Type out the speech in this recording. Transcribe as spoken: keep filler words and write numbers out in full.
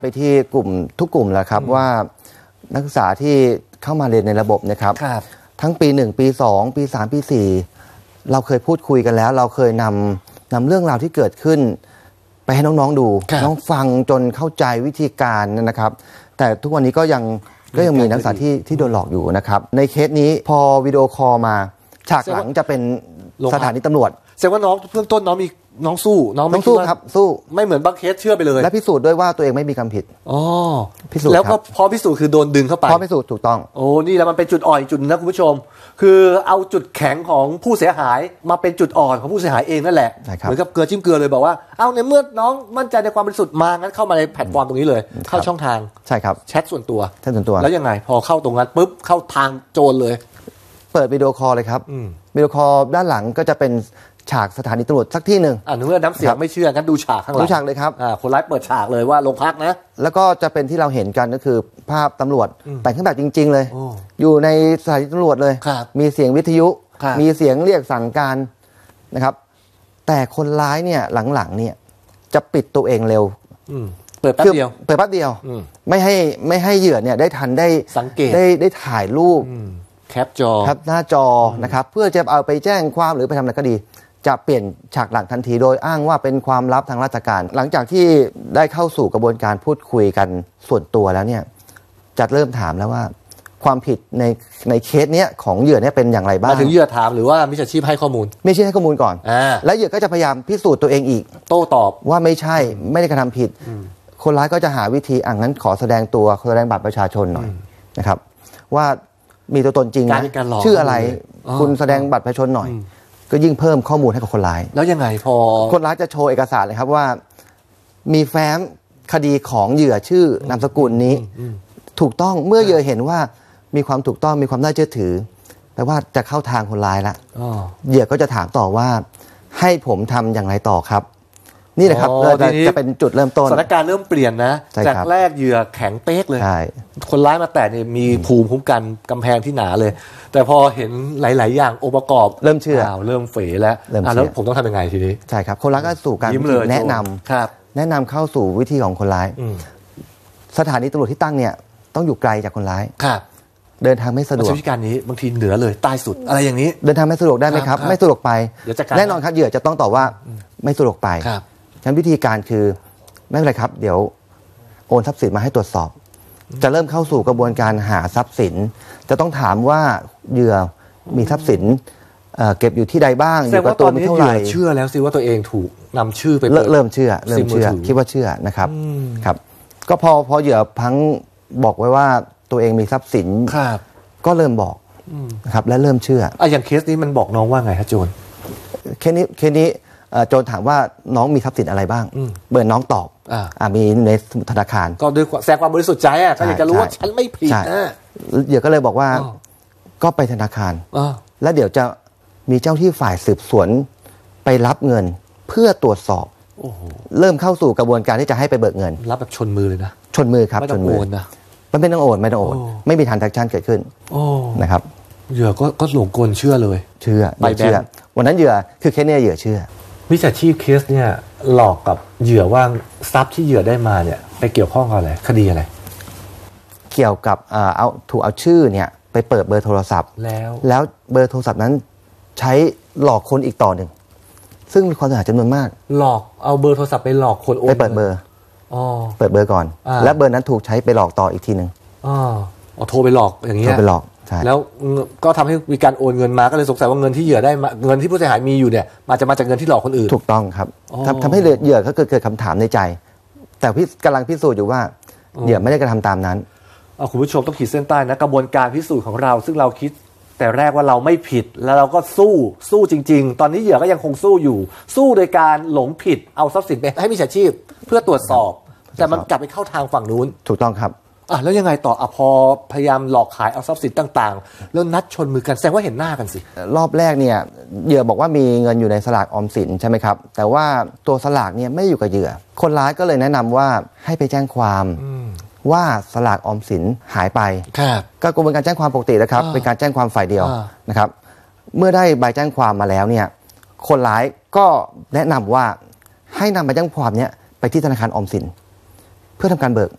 ไปที่กลุ่มทุกกลุ่มแล้วครับว่านักศึกษาที่เข้ามาเรียนในระบบนะครับทั้งปีหนึ่งปีสองปีสามปีสี่เราเคยพูดคุยกันแล้วเราเคยนำนำเรื่องราวที่เกิดขึ้นไปให้น้องๆดูน้องฟังจนเข้าใจวิธีการนะครับแต่ทุกวันนี้ก็ยังก็ยังมีนักศึกษาที่ที่โดนหลอกอยู่นะครับในเคสนี้พอวิดีโอคอลมาฉากหลังจะเป็นสถานีตำรวจแสดงว่าน้องเบื้องต้นน้องมีน้องสู้น้องไม่สู้ครับสู้ไม่เหมือนบางเคสเชื่อไปเลยและพิสูจน์ด้วยว่าตัวเองไม่มีความผิดอ๋อพิสูจน์แล้วก็พอพิสูจน์คือโดนดึงเข้าไปพอพิสูจน์ถูกต้องโอ้นี่แล้วมันเป็นจุดอ่อนจุดนะคุณผู้ชมคือเอาจุดแข็งของผู้เสียหายมาเป็นจุดอ่อนของผู้เสียหายเองนั่นแหละเหมือนกับเกลือจิ้มเกลือเลยบอกว่าเอาในเมื่อน้องมั่นใจในความบริสุทธิ์มางั้นเข้ามาในแพลตฟอร์มตรงนี้เลยเข้าช่องทางใช่ครับแชทส่วนตัวแชทส่วนตัวแล้วยังไงพอเข้าตรงนั้นปุ๊บเข้าทางโจรเลยเปิดวิดีโอคอลเลยครับวิดีโอคอลด้านหลังก็จะเป็นฉากสถานีตำรวจสักที่หนึ่งอ่าเมื่อน้ำเสียงไม่เชื่องั้นดูฉากข้างหลังดูฉากเลยครับอ่าคนร้ายเปิดฉากเลยว่าโรงพักนะแล้วก็จะเป็นที่เราเห็นกันก็คือภาพตำรวจแต่งเครื่องแบบจริงๆเลยอยู่ในสถานีตำรวจเลยมีเสียงวิทยุมีเสียงเรียกสั่งการนะครับแต่คนร้ายเนี่ยหลังๆเนี่ยจะปิดตัวเองเร็วเปิดแป๊บเดียวเปิดแป๊บเดียวไม่ให้ไม่ให้เหยื่อเนี่ยได้ทันได้สังเกตได้ได้ถ่ายรูปแคปจอแคปหน้าจอนะครับเพื่อจะเอาไปแจ้งความหรือไปทำอะไรก็ดีจะเปลี่ยนฉากหลังทันทีโดยอ้างว่าเป็นความลับทางราชการหลังจากที่ได้เข้าสู่กระบวนการพูดคุยกันส่วนตัวแล้วเนี่ยจะเริ่มถามแล้วว่าความผิดในในเคสเนี้ยของเหยื่อเนี่ยเป็นอย่างไรบ้างมาถึงเหยื่อถามหรือว่ามิจฉาชีพให้ข้อมูลไม่ใช่ให้ข้อมูลก่อนแล้วเหยื่อก็จะพยายามพิสูจน์ตัวเองอีกโต้ตอบว่าไม่ใช่ไม่ได้กระทำผิดคนร้ายก็จะหาวิธีอ่ะงั้นขอแสดงตัวแสดงบัตรประชาชนหน่อยนะครับว่ามีตัวตนจริงนะชื่ออะไรคุณแสดงบัตรประชาชนหน่อยก็ยิ่งเพิ่มข้อมูลให้กับคนร้ายแล้วยังไงพอคนร้ายจะโชว์เอกสารเลยครับว่ามีแฟ้มคดีของเหยื่อชื่อนามสกุลนี้ถูกต้องเมื่อเหยื่อเห็นว่ามีความถูกต้องมีความน่าเชื่อถือแปลว่าจะเข้าทางคนร้ายละเหยื่อก็จะถามต่อว่าให้ผมทำอย่างไรต่อครับนี่แหละครับจะเป็นจุดเริ่มต้นสถานการณ์เริ่มเปลี่ยนนะจากแรกเหยื่อแข็งเป๊กเลยคนร้ายมาแต่เนี่ยมีภูมิคุ้มกันกำแพงที่หนาเลยแต่พอเห็นหลายๆอย่างองค์ประกอบเริ่มเชื่อเริ่มเฟ๋แล้วแล้วผมต้องทำยังไงทีนี้ใช่ครับคนร้ายก็สู่การแนะนำแนะนำเข้าสู่วิธีของคนร้ายสถานีตำรวจที่ตั้งเนี่ยต้องอยู่ไกลจากคนร้ายเดินทางไม่สะดวกวิธีการนี้บางทีเหนือเลยใต้สุดอะไรอย่างนี้เดินทางไม่สะดวกได้ไหมครับไม่สะดวกไปแน่นอนครับเหยื่อจะต้องตอบว่าไม่สะดวกไปฉะนั้นวิธีการคือไม่เป็นไรครับเดี๋ยวโอนทรัพย์สินมาให้ตรวจสอบจะเริ่มเข้าสู่กระบวนการหาทรัพย์สินจะต้องถามว่าเหยื่อมีทรัพย์สินเก็บอยู่ที่ใดบ้างอยู่กับตัวมีเท่าไหร่เชื่อแล้วสิว่าตัวเองถูกนำชื่อไปเริ่มเชื่อเริ่มเชื่อคิดว่าเชื่อนะครับครับก็พอพอเหยื่อพังบอกไว้ว่าตัวเองมีทรัพย์สินก็เริ่มบอกนะครับและเริ่มเชื่ออ่ะอย่างเคสนี้มันบอกน้องว่าไงฮะโจรเคสนี้เคสนี้โจรถามว่าน้องมีทรัพย์สินอะไรบ้างเมื่อน้องตอบอ่ามีในธนาคารก็ด้วยแสดงความบริสุทธิ์ใจอ่ะก็อยากจะรู้ว่าฉันไม่ผิดนะเหยื่อก็เลยบอกว่าก็ไปธนาคารแล้วเดี๋ยวจะมีเจ้าที่ฝ่ายสืบสวนไปรับเงินเพื่อตรวจสอบเริ่มเข้าสู่กระบวนการที่จะให้ไปเบิกเงินรับแบบชนมือเลยนะชนมือครับชนมือนะมันไม่ต้องโอนไม่ต้องโอนไม่มีทรานแซคชั่นเกิดขึ้นนะครับเหยื่อก็ก็หลงกลเชื่อเลยเชื่อไม่เชื่อวันนั้นเหยื่อคือแค่นี้เหยื่อเชื่อมิจฉาชีพเคสเนี่ยหลอกกับเหยื่อว่าทรัพย์ที่เหยื่อได้มาเนี่ยไปเกี่ยวข้องกับอะไรคดีอะไรเกี่ยวกับเอาถูกเอาชื่อเนี่ยไปเปิดเบอร์โทรศัพท์แล้วแล้วเบอร์โทรศัพท์นั้นใช้หลอกคนอีกต่อหนึ่งซึ่งมีความเสียหายจำนวนมากหลอกเอาเบอร์โทรศัพท์ไปหลอกคนโอนไปเปิดเบอร์อ๋อเปิดเบอร์ก่อนแล้วเบอร์นั้นถูกใช้ไปหลอกต่ออีกทีหนึ่งอ๋อโทรไปหลอกอย่างเงี้ยโทรไปหลอกแล้วก็ทำให้มีการโอนเงินมาก็เลยสงสัยว่าเงินที่เหยื่อได้เงินที่ผู้เสียหายมีอยู่เนี่ยมาจะมาจากเงินที่หลอกคนอื่นถูกต้องครับทำทำให้เหยื่อเขาเกิดเกิดคำถามในใจแต่พี่กำลังพิสูจน์อยู่ว่าเหยื่อไม่ได้กระทำตามนั้นคุณผู้ชมต้องขีดเส้นใต้นะกระบวนการพิสูจน์ของเราซึ่งเราคิดแต่แรกว่าเราไม่ผิดแล้วเราก็สู้สู้จริงๆตอนนี้เหยื่อก็ยังคงสู้อยู่สู้โดยการหลงผิดเอาทรัพย์สินไปให้มิจฉาชีพเพื่อตรวจสอบแต่มันกลับไปเข้าทางฝั่งนู้นถูกต้องครับอ่ะแล้วยังไงต่ออ่ะพอพยายามหลอกขายเอาทรัพย์สินต่างๆแล้วนัดชนมือกันแสดงว่าเห็นหน้ากันสิรอบแรกเนี่ยเหยื่อบอกว่ามีเงินอยู่ในสลากออมสินใช่ไหมครับแต่ว่าตัวสลากเนี่ยไม่อยู่กับเหยื่อคนร้ายก็เลยแนะนำว่าให้ไปแจ้งความว่าสลากออมสินหายไปก็กระบวนการแจ้งความปกตินะครับเป็นการแจ้งความฝ่ายเดียวนะครับเมื่อได้ใบแจ้งความมาแล้วเนี่ยคนร้ายก็แนะนำว่าให้นำใบแจ้งความเนี้ยไปที่ธนาคารออมสินเพื่อทำการเบิก